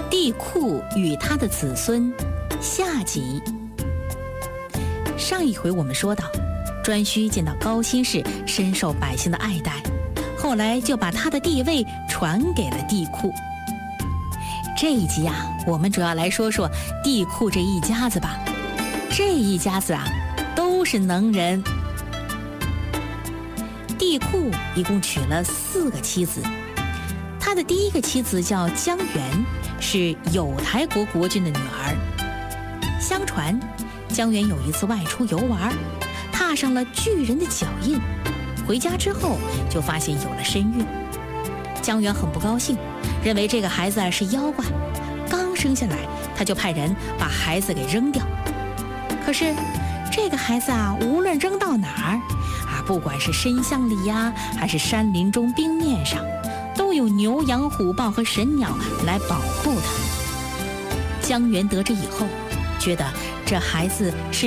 帝喾与他的子孙下集。上一回我们说到，颛顼见到高辛氏深受百姓的爱戴，后来就把他的地位传给了帝喾。这一集我们主要来说说帝喾这一家子吧。这一家子都是能人。帝喾一共娶了4个妻子，他的第一个妻子叫姜原，是有台国国君的女儿。相传姜原有一次外出游玩，踏上了巨人的脚印，回家之后就发现有了身孕。姜原很不高兴，认为这个孩子是妖怪，刚生下来他就派人把孩子给扔掉。可是这个孩子无论扔到哪儿不管是深巷里还是山林中冰面上，都有牛羊虎豹和神鸟来保护他。姜原得知以后，觉得这孩子是